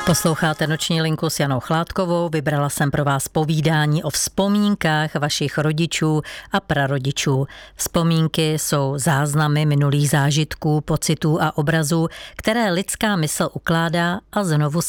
Posloucháte Noční linku s Janou Chládkovou. Vybrala jsem pro vás povídání o vzpomínkách vašich rodičů a prarodičů. Vzpomínky jsou záznamy minulých zážitků, pocitů a obrazů, které lidská mysl ukládá a znovu